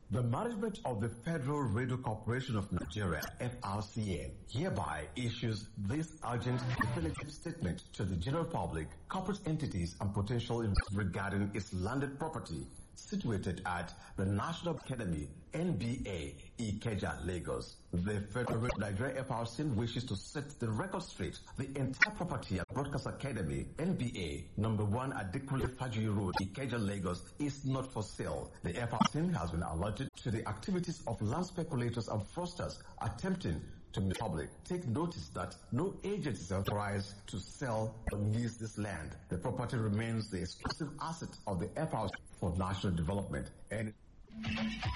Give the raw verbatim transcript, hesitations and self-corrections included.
The management of the Federal Radio Corporation of Nigeria, F R C N, hereby issues this urgent definitive statement to the general public, corporate entities, and potential investors regarding its landed property situated at the National Academy, N B A, Ikeja, Lagos. The Federal Radio Nigeria F R C N wishes to set the record straight. The entire property at Broadcast Academy, N B A, number one at Adekunle Fajuyi Road, Ikeja, Lagos, is not for sale. The F R C N has been alerted to the activities of land speculators and fraudsters attempting to the public. Take notice that no agent is authorized to sell or lease this land. The property remains the exclusive asset of the F R C for national development. And